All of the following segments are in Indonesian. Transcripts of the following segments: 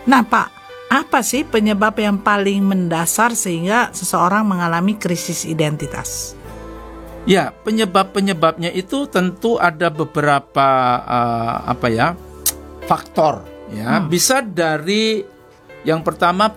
Nah Pak, apa sih penyebab yang paling mendasar sehingga seseorang mengalami krisis identitas? Ya, penyebabnya itu tentu ada beberapa faktor. Ya, bisa dari yang pertama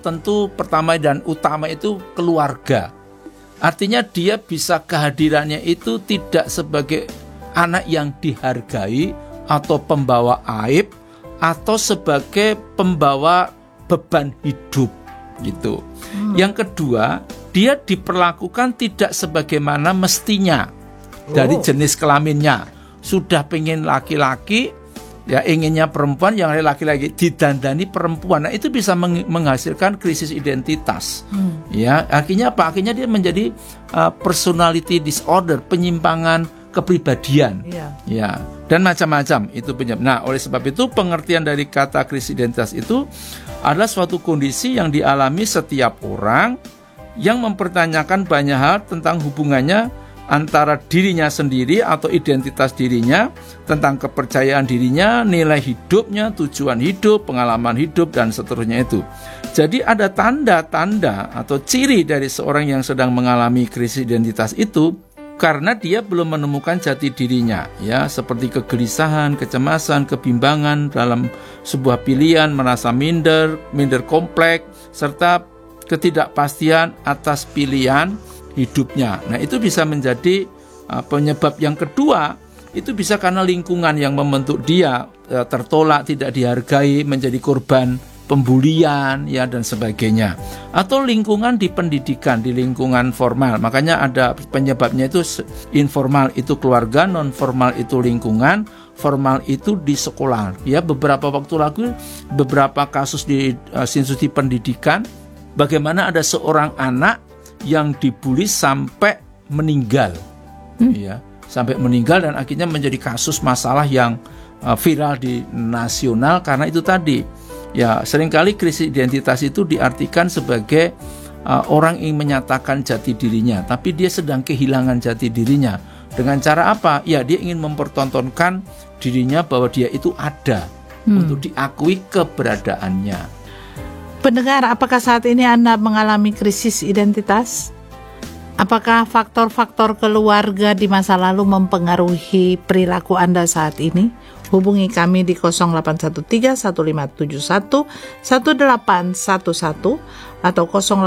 dan utama itu keluarga. Artinya dia bisa kehadirannya itu tidak sebagai anak yang dihargai atau pembawa aib atau sebagai pembawa beban hidup gitu. Yang kedua, dia diperlakukan tidak sebagaimana mestinya dari jenis kelaminnya. Sudah pengen laki-laki, ya inginnya perempuan, yang laki-laki didandani perempuan. Nah, itu bisa menghasilkan krisis identitas. Ya, akhirnya apa? Akhirnya dia menjadi personality disorder, penyimpangan kepribadian. Ya, dan macam-macam itu penyebab. Nah, oleh sebab itu pengertian dari kata krisis identitas itu adalah suatu kondisi yang dialami setiap orang yang mempertanyakan banyak hal tentang hubungannya antara dirinya sendiri atau identitas dirinya, tentang kepercayaan dirinya, nilai hidupnya, tujuan hidup, pengalaman hidup, dan seterusnya itu. Jadi ada tanda-tanda atau ciri dari seorang yang sedang mengalami krisis identitas itu karena dia belum menemukan jati dirinya, ya, seperti kegelisahan, kecemasan, kebimbangan dalam sebuah pilihan, merasa minder kompleks, serta ketidakpastian atas pilihan hidupnya. Nah, itu bisa menjadi penyebab yang kedua. Itu bisa karena lingkungan yang membentuk dia tertolak, tidak dihargai, menjadi korban pembulian, ya, dan sebagainya. Atau lingkungan di pendidikan, di lingkungan formal. Makanya ada penyebabnya itu informal itu keluarga, non formal itu lingkungan, formal itu di sekolah. Ya, beberapa waktu lalu beberapa kasus di institusi pendidikan, bagaimana ada seorang anak yang dibully sampai meninggal, ya, sampai meninggal, dan akhirnya menjadi kasus masalah yang viral di nasional karena itu tadi. Ya, seringkali krisis identitas itu diartikan sebagai orang yang menyatakan jati dirinya, tapi dia sedang kehilangan jati dirinya. Dengan cara apa? Ya, dia ingin mempertontonkan dirinya bahwa dia itu ada, untuk diakui keberadaannya. Pendengar, apakah saat ini Anda mengalami krisis identitas? Apakah faktor-faktor keluarga di masa lalu mempengaruhi perilaku Anda saat ini? Hubungi kami di 0813-1571-1811 atau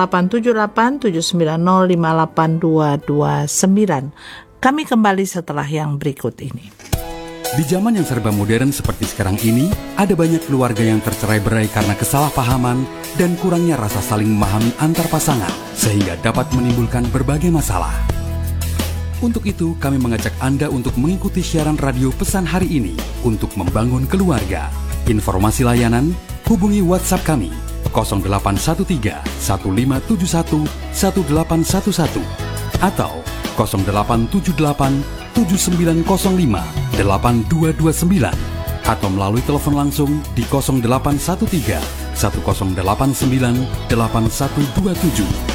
0878-790-58229. Kami kembali setelah yang berikut ini. Di zaman yang serba modern seperti sekarang ini, ada banyak keluarga yang tercerai-berai karena kesalahpahaman dan kurangnya rasa saling memahami antar pasangan, sehingga dapat menimbulkan berbagai masalah. Untuk itu, kami mengajak Anda untuk mengikuti siaran radio pesan hari ini untuk membangun keluarga. Informasi layanan, hubungi WhatsApp kami 0813 1571 1811 atau 0878 7905 8229 atau melalui telepon langsung di 0813 1089 8127.